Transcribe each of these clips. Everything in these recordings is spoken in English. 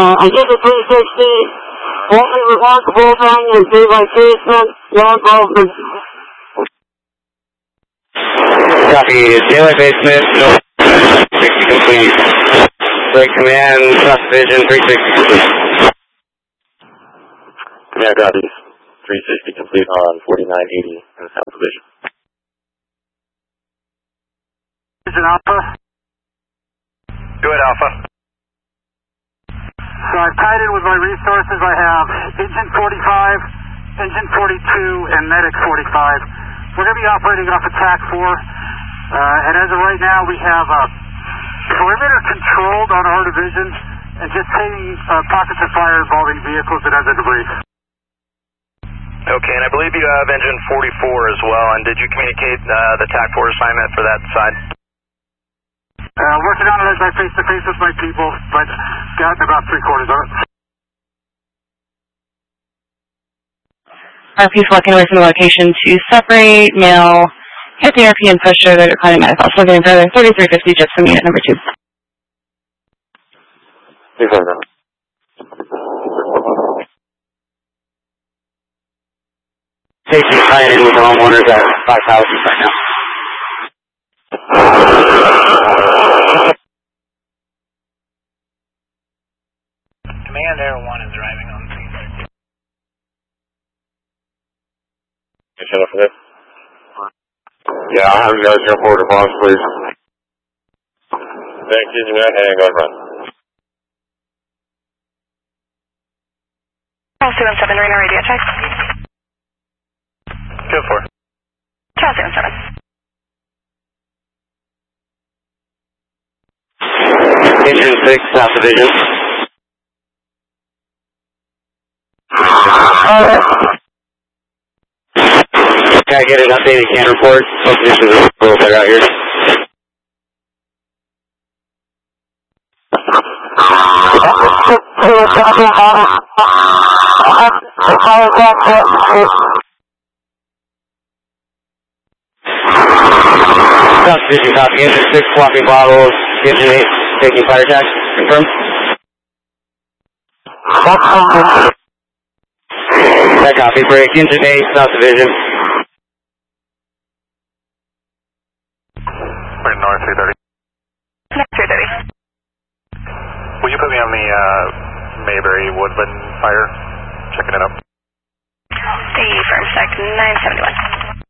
I did the 360. Only remarkable thing is the basement, yellow bulb. Copy, daylight basement, 60 complete. Break command, South Division, 360 complete. Command copies, 360 complete on 4980 in the South Division. Vision Alpha. Go ahead, Alpha. So I've tied in with my resources. I have Engine 45, Engine 42, and Medic 45. We're going to be operating off of TAC 4. And as of right now, we have perimeter controlled on our division and just taking pockets of fire involving vehicles and other debris. Okay, and I believe you have Engine 44 as well. And did you communicate the TAC 4 assignment for that side? Working on it as I face-to-face with my people, but got about 3/4 of it. RP's walking away from the location to separate, mail, hit the RP and push to the declining manifest. Looking further, 3350 just from unit number 2. Safety tied in with the homeowners at 5,000 right now. Command Air 1 is arriving on scene. You set up for this? Yeah, I'll have you guys jump over to boss, please. Thank you, Matt, and go run. Charles 217, Reno radio check. Go for it. Charles 217. Engine 6, South Division. Can I get an updated CAN report? Both positions are a little better out here. South Division copy. Engine 6 swapping bottles. Engine 8 taking fire attack. Confirm. That copy. Break. Engine 8, South Division. North 330. Next 330. Will you put me on the Mayberry Woodland fire? Checking it up. The firm sec 971.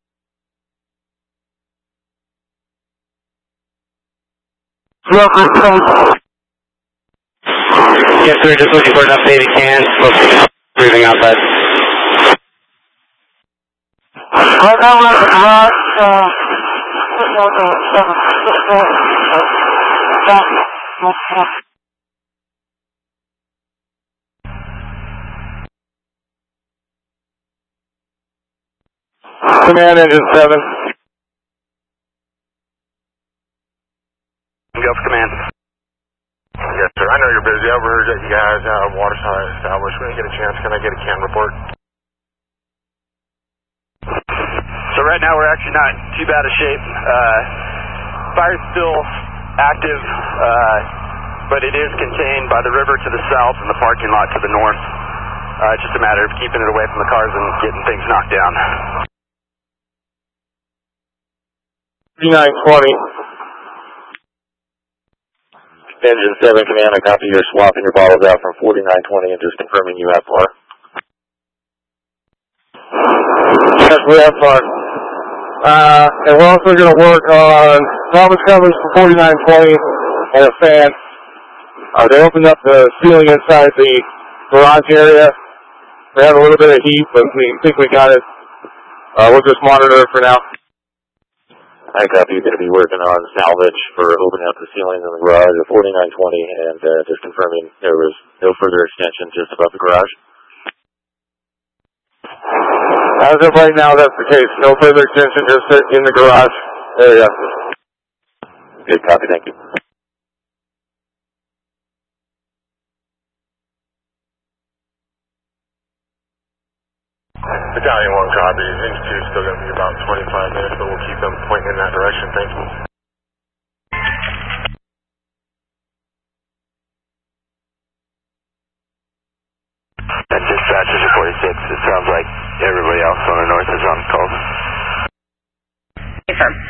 Yes, sir. Just looking for an updated CAN. Breathing outside. Right now we're at the garage. Command Engine 7. Go for command. Yes, sir. I know you're busy. I overheard that you guys have water side established. When you get a chance, can I get a CAN report? So right now we're actually not in too bad a shape. Fire's still active, but it is contained by the river to the south and the parking lot to the north. It's just a matter of keeping it away from the cars and getting things knocked down. 3920. Engine 7 command, I copy you're swapping your bottles out from 4920 and just confirming you have far. Yes, we have fun. And we're also going to work on Thomas Cummins for 4920 and a fan. They opened up the ceiling inside the garage area. We had a little bit of heat, but we think we got it. We'll just monitor it for now. I copy you're going to be working on salvage for opening up the ceiling in the garage at 4920 and just confirming there was no further extension just above the garage. As of right now, that's the case. No further extension, just in the garage area. Good copy, thank you. Battalion 1 copy. Engine 2 is still going to be about 25 minutes, but we'll keep them pointing in that direction. Thank you. It sounds like everybody else on the north is on calls. Confirm.